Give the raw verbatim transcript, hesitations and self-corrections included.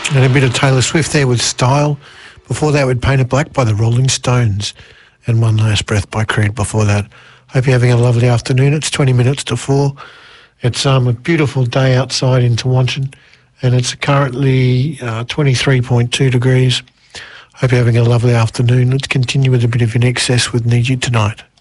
And a bit of Taylor Swift there with Style. Before that, we'd Paint It Black by the Rolling Stones. And One Last Breath by Creed before that. Hope you're having a lovely afternoon. It's twenty minutes to four. It's um, a beautiful day outside in Tewantin, and it's currently uh, twenty-three point two degrees. Hope you're having a lovely afternoon. Let's continue with a bit of In Excess with Need You Tonight.